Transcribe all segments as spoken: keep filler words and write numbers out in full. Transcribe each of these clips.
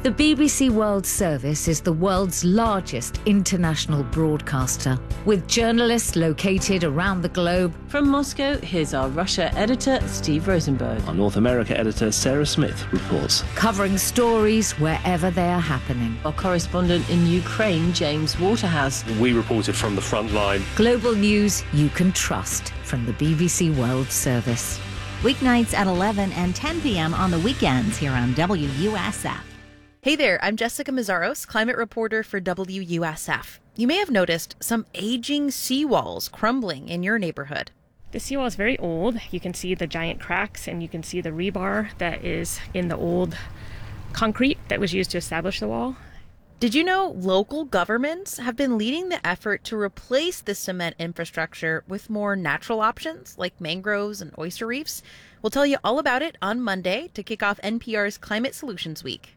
The B B C World Service is the world's largest international broadcaster, with journalists located around the globe. From Moscow, here's our Russia editor, Steve Rosenberg. Our North America editor, Sarah Smith, reports. Covering stories wherever they are happening. Our correspondent in Ukraine, James Waterhouse. We reported from the front line. Global news you can trust from the B B C World Service. Weeknights at eleven and ten p.m. on the weekends here on W U S F. Hey there, I'm Jessica Mazzaros, climate reporter for W U S F. You may have noticed some aging seawalls crumbling in your neighborhood. The seawall is very old. You can see the giant cracks and you can see the rebar that is in the old concrete that was used to establish the wall. Did you know local governments have been leading the effort to replace the cement infrastructure with more natural options like mangroves and oyster reefs? We'll tell you all about it on Monday to kick off N P R's Climate Solutions Week.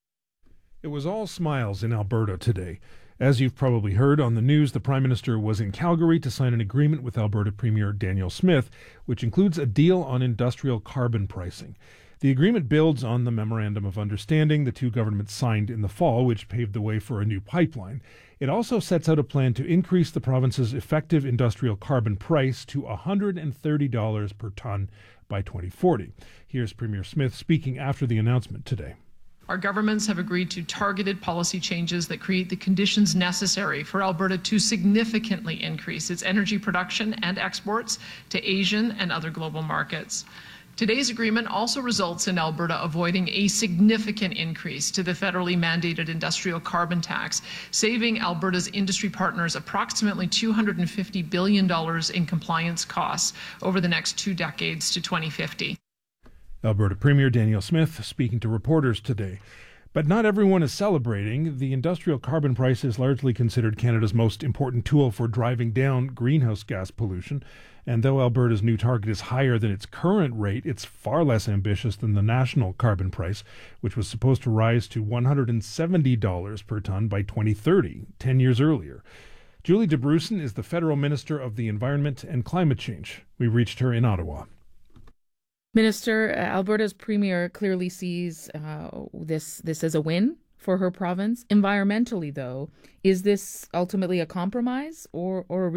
It was all smiles in Alberta today. As you've probably heard on the news, the Prime Minister was in Calgary to sign an agreement with Alberta Premier Daniel Smith, which includes a deal on industrial carbon pricing. The agreement builds on the Memorandum of Understanding the two governments signed in the fall, which paved the way for a new pipeline. It also sets out a plan to increase the province's effective industrial carbon price to one hundred thirty dollars per tonne by twenty forty. Here's Premier Smith speaking after the announcement today. Our governments have agreed to targeted policy changes that create the conditions necessary for Alberta to significantly increase its energy production and exports to Asian and other global markets. Today's agreement also results in Alberta avoiding a significant increase to the federally mandated industrial carbon tax, saving Alberta's industry partners approximately two hundred fifty billion dollars in compliance costs over the next two decades to twenty fifty. Alberta Premier Daniel Smith speaking to reporters today. But not everyone is celebrating. The industrial carbon price is largely considered Canada's most important tool for driving down greenhouse gas pollution. And though Alberta's new target is higher than its current rate, it's far less ambitious than the national carbon price, which was supposed to rise to one hundred seventy dollars per tonne by twenty thirty, ten years earlier. Julie DeBrussen is the Federal Minister of the Environment and Climate Change. We reached her in Ottawa. Minister, uh, Alberta's premier clearly sees uh, this this as a win for her province. Environmentally, though, is this ultimately a compromise or or a